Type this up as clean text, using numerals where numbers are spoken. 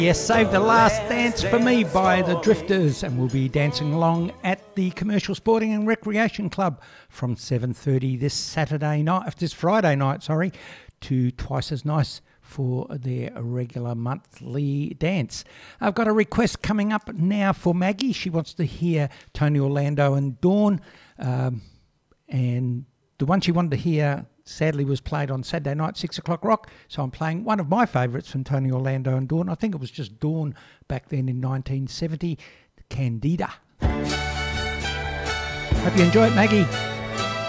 Yes, Save the Last Dance for Me by the Drifters, and we'll be dancing along at the Commercial Sporting and Recreation Club from 7:30 this Friday night, to Twice as Nice for their regular monthly dance. I've got a request coming up now for Maggie. She wants to hear Tony Orlando and Dawn, and the one she wanted to hear sadly was played on Saturday night, 6 o'clock rock. So I'm playing one of my favourites from Tony Orlando and Dawn. I think it was just Dawn back then in 1970, Candida. Hope you enjoy it, Maggie.